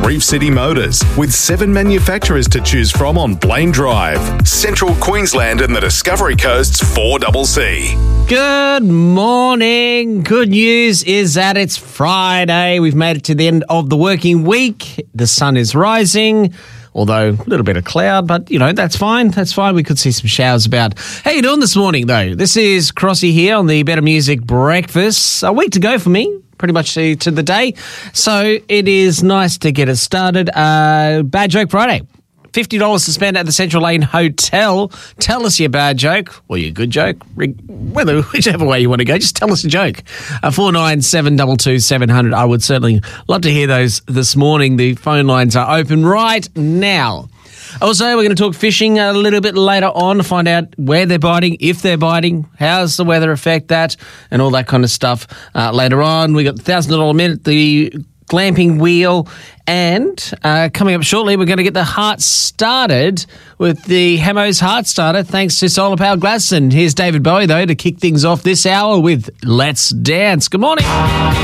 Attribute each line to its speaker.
Speaker 1: Reef City Motors, with 7 manufacturers to choose from on Blaine Drive, Central Queensland and the Discovery Coast's 4CC.
Speaker 2: Good morning. Good news is that it's Friday. We've made it to the end of the working week. The sun is rising, although a little bit of cloud, but, that's fine. That's fine. We could see some showers about. How you doing this morning, though? This is Crossy here on the Better Music Breakfast. A week to go for me, pretty much to the day. So it is nice to get it started. Bad Joke Friday. $50 to spend at the Central Lane Hotel. Tell us your bad joke or your good joke, whichever way you want to go. Just tell us a joke. 49722 700. I would certainly love to hear those this morning. The phone lines are open right now. Also, we're going to talk fishing a little bit later on to find out where they're biting, if they're biting, how's the weather affect that, and all that kind of stuff later on. We got the $1,000 minute, the glamping wheel, and coming up shortly, we're going to get the heart started with the Hamos Heart Starter, thanks to Solar Power Gladstone. Here's David Bowie, though, to kick things off this hour with Let's Dance. Good morning.